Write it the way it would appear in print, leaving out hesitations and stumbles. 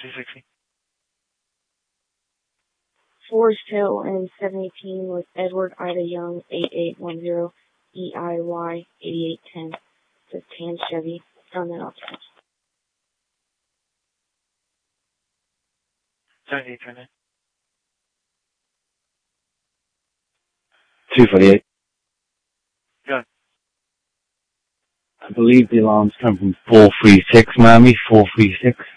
260. Forest Hill and 718 with Edward Ida Young, 8810, EIY 8810. It's a tan Chevy. On that option. 7829. 248. Go ahead. I believe the alarms come from 436, Miami, 436.